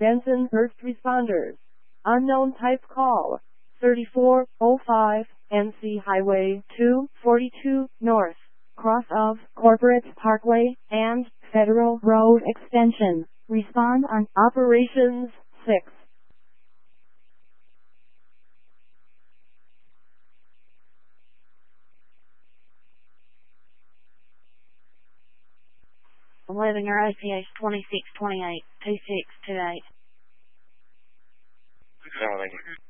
Benson First Responders. Unknown type call. 3405 NC Highway 242 North, cross of Corporate Parkway and Federal Road Extension. Respond on Operations 6. Leaving your OPH 2628 2628. No, thank you.